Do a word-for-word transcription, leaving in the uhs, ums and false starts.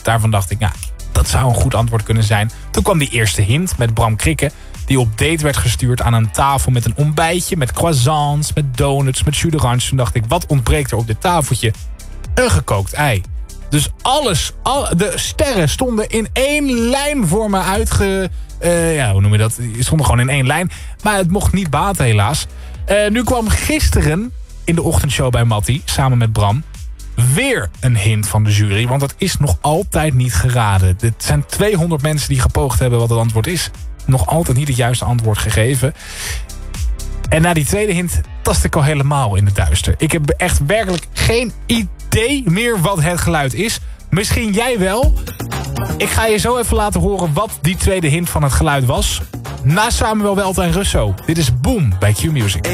Daarvan dacht ik, nou, dat zou een goed antwoord kunnen zijn. Toen kwam die eerste hint met Bram Krikke, die op date werd gestuurd aan een tafel met een ontbijtje, met croissants, met donuts, met jus d'orange. Toen dacht ik, wat ontbreekt er op dit tafeltje? Een gekookt ei. Dus alles, al, de sterren stonden in één lijn voor me uitge... Uh, ja, hoe noem je dat? Die stonden gewoon in één lijn. Maar het mocht niet baten, helaas. Uh, nu kwam gisteren in de ochtendshow bij Mattie, samen met Bram, weer een hint van de jury. Want het is nog altijd niet geraden. Het zijn tweehonderd mensen die gepoogd hebben wat het antwoord is. Nog altijd niet het juiste antwoord gegeven. En na die tweede hint tast ik al helemaal in het duister. Ik heb echt werkelijk geen idee meer wat het geluid is. Misschien jij wel. Ik ga je zo even laten horen wat die tweede hint van het geluid was. Na Samuel Welta en Russo. Dit is Boom bij Q Music.